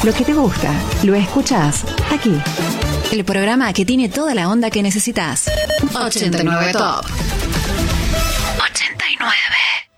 Lo que te gusta, lo escuchás aquí. El programa que tiene toda la onda que necesitas. 89 Top. 89.